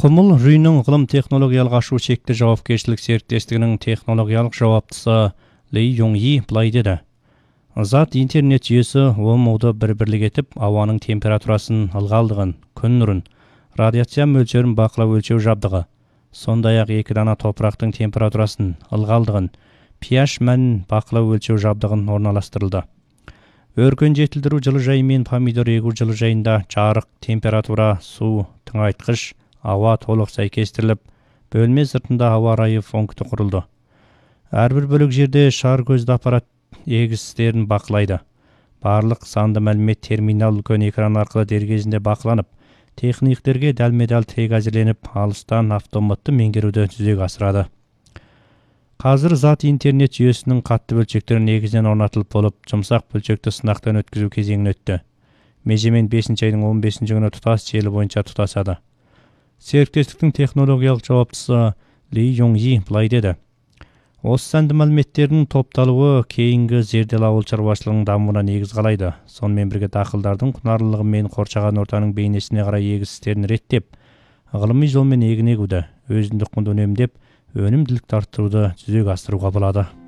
Құмыл Рүйнің ғылым технологиялық ашу шекті жауапкершілік серіктестігінің технологиялық жауаптысы Ли Юнг-и былай деді. Зат интернет жүйесі ОМУ-ды бір-бірлік етіп, ауаның температурасын, ылғалдығын, күн нұрын, радиация мөлшерін бақылау өлшеу жабдығы, сондай-ақ 2 дана топырақтың температурасын, ылғалдығын, pH мәнін бақылау өлшеу жабдығын орналастырылды. Өркен жетілдіру жылыжайы мен помидор егу жылыжайында жарық, температура, су, тыңайтқыш, ауа толық сәйкестіріліп, бөлме сыртында ауа райы пункті құрылды. Әрбір бөлік жерде шар көзді аппарат егістерін бақылайды. Барлық санды мәлімет терминал үлкен экран арқылы дер кезінде бақыланып, техниктерге дәлме-дәл тірек әзірленіп, алыстан автоматты меңгеруді жүзеге асырады. Қазір зат интернет жүйесінің қатты бөлшектері негізінен орнатылып болып, жұмсақ бөлшекті сынақтан өткізу кезеңін өтті. Межемен 5 айдың 15 күні тұтас желі бойынша тұтасады. Серіктестіктің технологиялық жауаптысы Ли Юнг-и былай деді. Осы сәнді мәліметтердің топталуы кейінгі зерделі ауыл шаруашылығының дамуына негіз қалайды. Сонымен бірге дақылдардың құнарлылығы мен қоршаған ортаның бейнесіне қарай егістерін реттеп, ғылыми жолмен егін егуді, өзіндік құнды үнемдеп, өнімділікті арттыруды жүзеге асыруға болады.